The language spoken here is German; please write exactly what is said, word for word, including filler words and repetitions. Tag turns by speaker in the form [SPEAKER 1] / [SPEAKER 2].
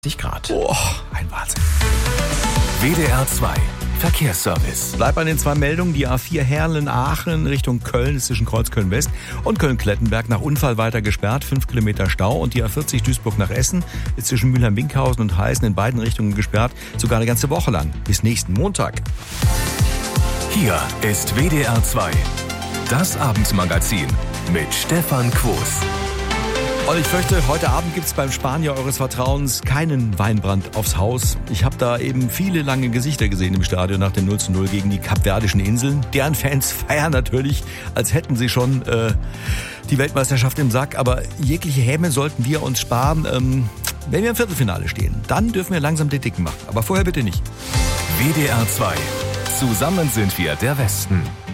[SPEAKER 1] Grad.
[SPEAKER 2] Oh, ein Wahnsinn.
[SPEAKER 3] W D R zwei Verkehrsservice.
[SPEAKER 2] Bleib an den zwei Meldungen. Die A vier Herrlen-Aachen Richtung Köln ist zwischen Kreuz Köln-West und Köln-Klettenberg nach Unfall weiter gesperrt. Fünf Kilometer Stau. Und die A vierzig Duisburg nach Essen ist zwischen Mülheim-Winkhausen und Heißen in beiden Richtungen gesperrt. Sogar eine ganze Woche lang. Bis nächsten Montag.
[SPEAKER 3] Hier ist W D R zwei. Das Abendmagazin mit Stefan Quos.
[SPEAKER 2] Und ich fürchte, heute Abend gibt's beim Spanier eures Vertrauens keinen Weinbrand aufs Haus. Ich habe da eben viele lange Gesichter gesehen im Stadion nach dem null zu null gegen die Kapverdischen Inseln. Deren Fans feiern natürlich, als hätten sie schon äh, die Weltmeisterschaft im Sack. Aber jegliche Häme sollten wir uns sparen, ähm, wenn wir im Viertelfinale stehen. Dann dürfen wir langsam den Dicken machen. Aber vorher bitte nicht.
[SPEAKER 3] W D R zwei. Zusammen sind wir der Westen.